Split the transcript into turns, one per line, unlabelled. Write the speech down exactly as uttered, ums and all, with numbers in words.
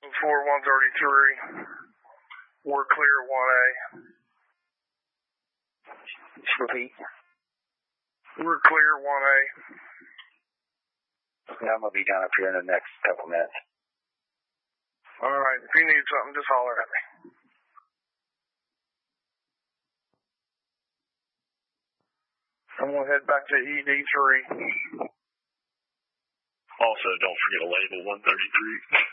four one thirty-three. We're clear one A.
Repeat.
We're clear one A.
Yeah, I'm going to be down up here in the next couple minutes.
All right. If you need something, just holler at me. I'm going to head back to E D three.
Also, don't forget to label one thirty-three.